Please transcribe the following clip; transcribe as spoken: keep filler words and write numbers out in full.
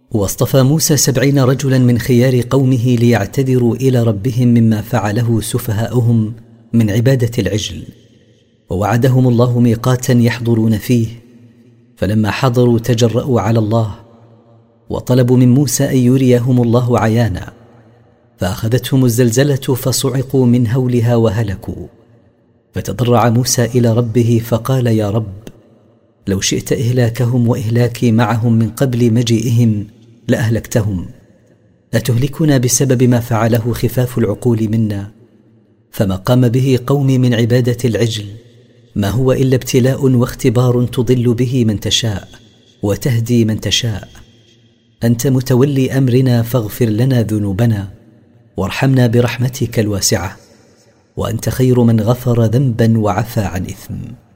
واصطفى موسى سبعين رجلا من خيار قومه ليعتذروا إلى ربهم مما فعله سفهاؤهم من عبادة العجل، ووعدهم الله ميقاتا يحضرون فيه. فلما حضروا تجرأوا على الله وطلبوا من موسى أن يريهم الله عيانا، فأخذتهم الزلزلة فصعقوا من هولها وهلكوا. فتضرع موسى إلى ربه فقال: يا رب، لو شئت إهلاكهم وإهلاكي معهم من قبل مجيئهم لأهلكتهم، أتهلكنا بسبب ما فعله خفاف العقول منا؟ فما قام به قومي من عبادة العجل ما هو إلا ابتلاء واختبار تضل به من تشاء وتهدي من تشاء. أنت متولي أمرنا فاغفر لنا ذنوبنا وارحمنا برحمتك الواسعة، وأنت خير من غفر ذنبا وعفى عن إثم.